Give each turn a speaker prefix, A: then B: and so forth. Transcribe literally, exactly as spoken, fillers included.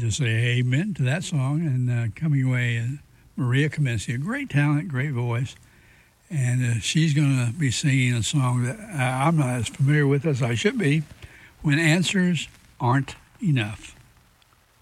A: to say amen to that song. And uh, coming away, uh, Maria Comencia, great talent, great voice. And uh, she's going to be singing a song that I'm not as familiar with as I should be, When Answers Aren't Enough.